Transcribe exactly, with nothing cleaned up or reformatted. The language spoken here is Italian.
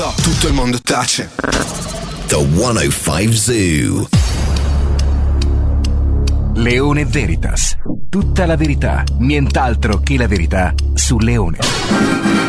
Tutto il mondo tace. The centocinque Zoo. Leone Veritas. Tutta la verità, nient'altro che la verità su Leone.